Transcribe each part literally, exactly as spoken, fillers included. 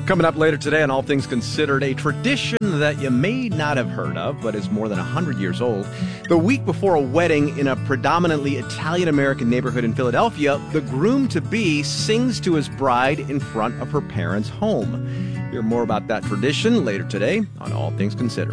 Coming up later today on All Things Considered, a tradition that you may not have heard of, but is more than one hundred years old. The week before a wedding in a predominantly Italian-American neighborhood in Philadelphia, the groom-to-be sings to his bride in front of her parents' home. Hear more about that tradition later today on All Things Considered.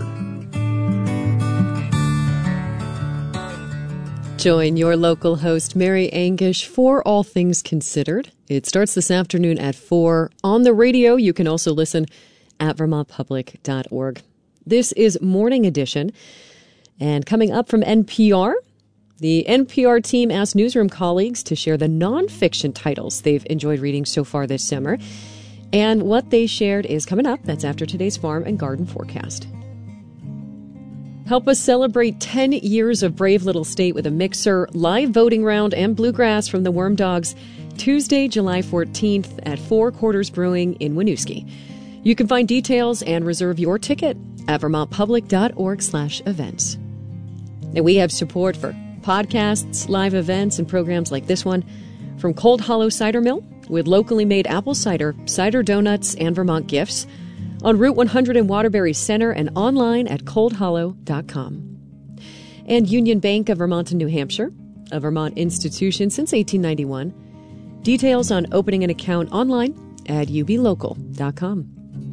Join your local host, Mary Angish, for All Things Considered. It starts this afternoon at four. On the radio, you can also listen at vermont public dot org. This is Morning Edition. And coming up from N P R, the N P R team asked newsroom colleagues to share the nonfiction titles they've enjoyed reading so far this summer. And what they shared is coming up. That's after today's Farm and Garden Forecast. Help us celebrate ten years of Brave Little State with a mixer, live voting round, and bluegrass from the Worm Dogs, Tuesday, July fourteenth at Four Quarters Brewing in Winooski. You can find details and reserve your ticket at vermont public dot org slash events. And we have support for podcasts, live events, and programs like this one from Cold Hollow Cider Mill with locally made apple cider, cider donuts, and Vermont gifts on Route one hundred in Waterbury Center and online at cold hollow dot com. And Union Bank of Vermont and New Hampshire, a Vermont institution since eighteen ninety-one. Details on opening an account online at u b local dot com.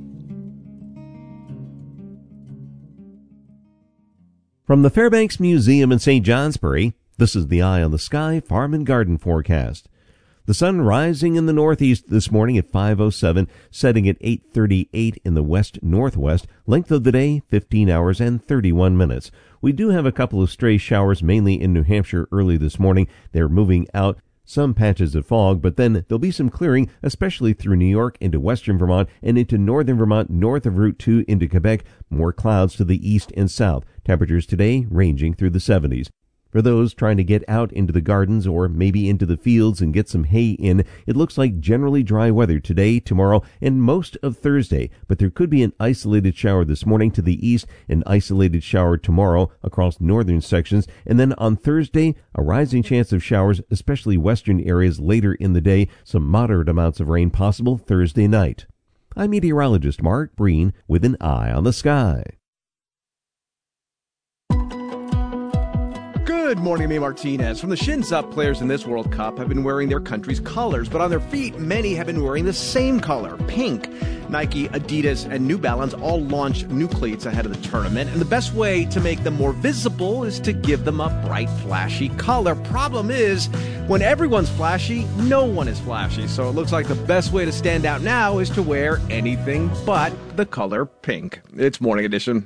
From the Fairbanks Museum in Saint Johnsbury, this is the Eye on the Sky Farm and Garden Forecast. The sun rising in the northeast this morning at five oh seven, setting at eight thirty-eight in the west-northwest. Length of the day, fifteen hours and thirty-one minutes. We do have a couple of stray showers, mainly in New Hampshire early this morning. They're moving out. Some patches of fog, but then there'll be some clearing, especially through New York into western Vermont and into northern Vermont, north of Route two into Quebec. More clouds to the east and south. Temperatures today ranging through the seventies. For those trying to get out into the gardens or maybe into the fields and get some hay in, it looks like generally dry weather today, tomorrow, and most of Thursday. But there could be an isolated shower this morning to the east, an isolated shower tomorrow across northern sections, and then on Thursday, a rising chance of showers, especially western areas later in the day. Some moderate amounts of rain possible Thursday night. I'm meteorologist Mark Breen with an eye on the sky. Good morning, May Martinez. From the shins up, players in this World Cup have been wearing their country's colors, but on their feet, many have been wearing the same color, pink. Nike, Adidas, and New Balance all launched new cleats ahead of the tournament, and the best way to make them more visible is to give them a bright, flashy color. Problem is, when everyone's flashy, no one is flashy, so it looks like the best way to stand out now is to wear anything but the color pink. It's Morning Edition.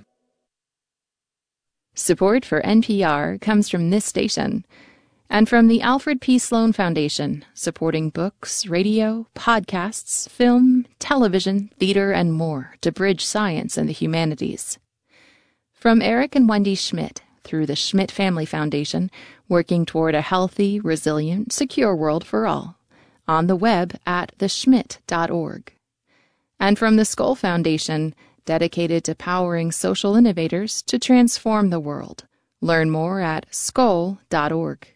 Support for N P R comes from this station and from the Alfred P. Sloan Foundation, supporting books, radio, podcasts, film, television, theater, and more to bridge science and the humanities. From Eric and Wendy Schmidt through the Schmidt Family Foundation, working toward a healthy, resilient, secure world for all. On the web at the schmidt dot org. And from the Skoll Foundation, dedicated to powering social innovators to transform the world. Learn more at skoll dot org.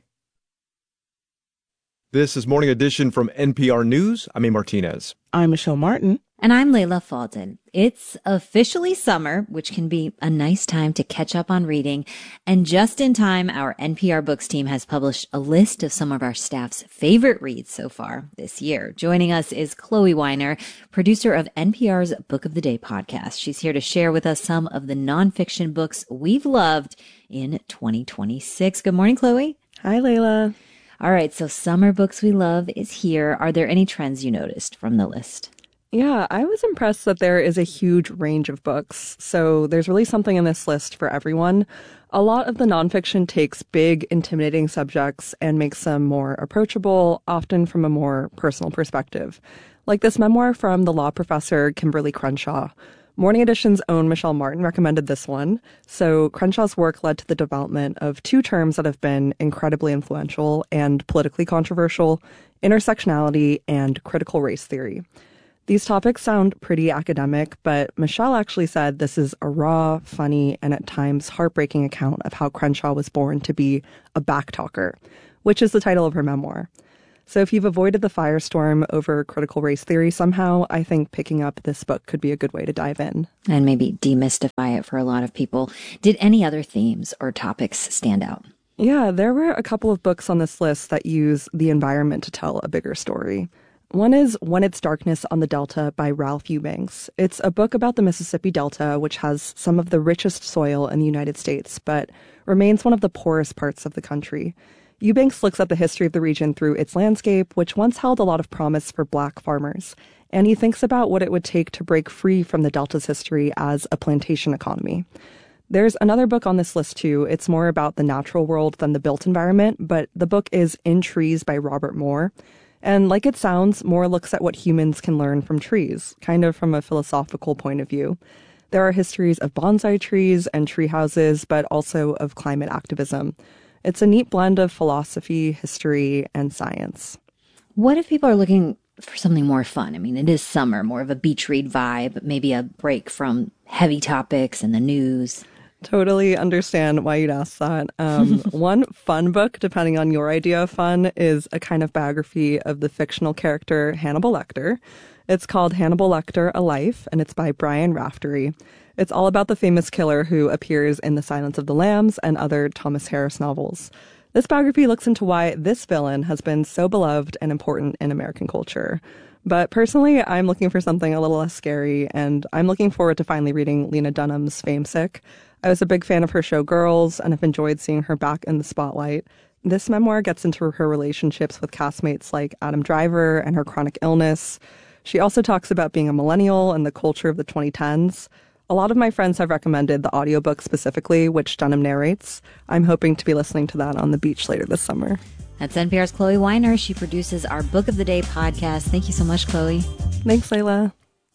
This is Morning Edition from N P R News. I'm A. Martinez. I'm Michelle Martin. And I'm Layla Falden. It's officially summer, which can be a nice time to catch up on reading. And just in time, our N P R Books team has published a list of some of our staff's favorite reads so far this year. Joining us is Chloe Weiner, producer of N P R's Book of the Day podcast. She's here to share with us some of the nonfiction books we've loved in twenty twenty-six. Good morning, Chloe. Hi, Layla. All right, so Summer Books We Love is here. Are there any trends you noticed from the list? Yeah, I was impressed that there is a huge range of books. So there's really something in this list for everyone. A lot of the nonfiction takes big, intimidating subjects and makes them more approachable, often from a more personal perspective. Like this memoir from the law professor Kimberly Crenshaw. Morning Edition's own Michelle Martin recommended this one. So Crenshaw's work led to the development of two terms that have been incredibly influential and politically controversial: intersectionality and critical race theory. These topics sound pretty academic, but Michelle actually said this is a raw, funny, and at times heartbreaking account of how Crenshaw was born to be a backtalker, which is the title of her memoir. So if you've avoided the firestorm over critical race theory somehow, I think picking up this book could be a good way to dive in. And maybe demystify it for a lot of people. Did any other themes or topics stand out? Yeah, there were a couple of books on this list that use the environment to tell a bigger story. One is When It's Darkness on the Delta by Ralph Eubanks. It's a book about the Mississippi Delta, which has some of the richest soil in the United States, but remains one of the poorest parts of the country. Eubanks looks at the history of the region through its landscape, which once held a lot of promise for Black farmers. And he thinks about what it would take to break free from the Delta's history as a plantation economy. There's another book on this list, too. It's more about the natural world than the built environment, but the book is In Trees by Robert Moore. And like it sounds, Moore looks at what humans can learn from trees, kind of from a philosophical point of view. There are histories of bonsai trees and tree houses, but also of climate activism. It's a neat blend of philosophy, history, and science. What if people are looking for something more fun? I mean, it is summer, more of a beach read vibe, maybe a break from heavy topics and the news. Totally understand why you'd ask that. Um, one fun book, depending on your idea of fun, is a kind of biography of the fictional character Hannibal Lecter. It's called Hannibal Lecter, A Life, and it's by Brian Raftery. It's all about the famous killer who appears in The Silence of the Lambs and other Thomas Harris novels. This biography looks into why this villain has been so beloved and important in American culture. But personally, I'm looking for something a little less scary, and I'm looking forward to finally reading Lena Dunham's Famesick. I was a big fan of her show Girls, and have enjoyed seeing her back in the spotlight. This memoir gets into her relationships with castmates like Adam Driver and her chronic illness. She also talks about being a millennial and the culture of the twenty tens. A lot of my friends have recommended the audiobook specifically, which Dunham narrates. I'm hoping to be listening to that on the beach later this summer. That's N P R's Chloe Weiner. She produces our Book of the Day podcast. Thank you so much, Chloe. Thanks, Layla.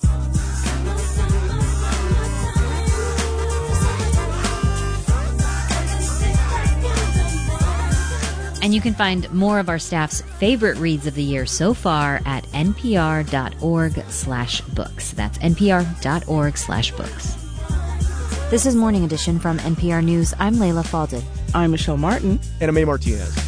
And you can find more of our staff's favorite reads of the year so far at npr.org slash books. That's npr.org slash books. This is Morning Edition from N P R News. I'm Layla Falded. I'm Michelle Martin. And I'm May Martinez.